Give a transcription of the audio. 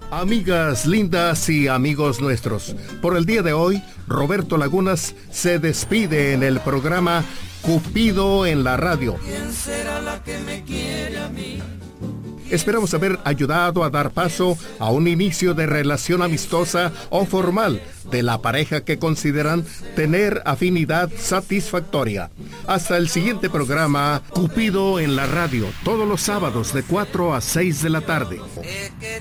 Amigas lindas y amigos nuestros, por el día de hoy, Roberto Lagunas se despide en el programa Cupido en la Radio. ¿Quién será la que me quiere a mí? Esperamos haber ayudado a dar paso a un inicio de relación amistosa o formal de la pareja que consideran tener afinidad satisfactoria. Hasta el siguiente programa, Cupido en la Radio, todos los sábados de 4 a 6 de la tarde.